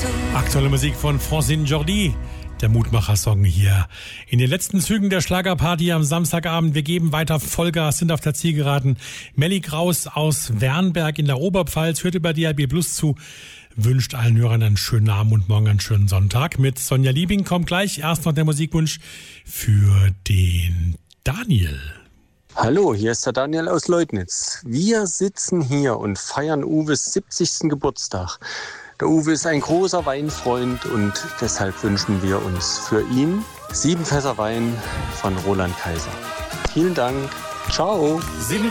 Aktuelle Musik von Francine Jordi, der Mutmacher-Song hier. In den letzten Zügen der Schlagerparty am Samstagabend. Wir geben weiter Vollgas, sind auf der Zielgeraden. Melli Kraus aus Wernberg in der Oberpfalz hört über DAB Plus zu, wünscht allen Hörern einen schönen Abend und morgen einen schönen Sonntag. Mit Sonja Liebing kommt gleich erst noch der Musikwunsch für den Daniel. Hallo, hier ist der Daniel aus Leutnitz. Wir sitzen hier und feiern Uwes 70. Geburtstag. Der Uwe ist ein großer Weinfreund und deshalb wünschen wir uns für ihn 7 Fässer Wein von Roland Kaiser. Vielen Dank. Ciao. 7